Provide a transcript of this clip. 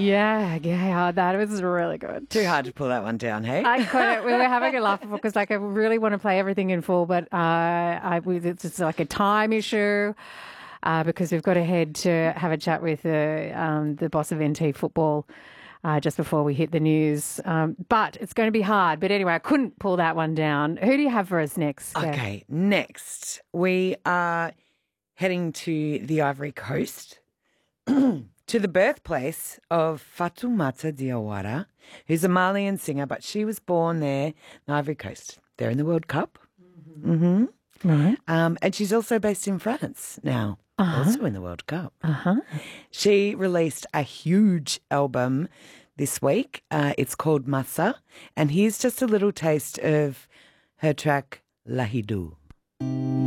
Yeah, that was really good. Too hard to pull that one down, hey? I couldn't. We were having a laugh because, I really want to play everything in full, but it's just like a time issue because we've got to head to have a chat with the boss of NT Football just before we hit the news. But it's going to be hard. But anyway, I couldn't pull that one down. Who do you have for us next? Okay, next we are heading to the Ivory Coast. To the birthplace of Fatoumata Diawara, who's a Malian singer, but she was born there in Ivory Coast. They're in the World Cup. Mm-hmm. Right. And she's also based in France now, also in the World Cup. Uh-huh. She released a huge album this week. It's called Massa, and here's just a little taste of her track, Lahidou.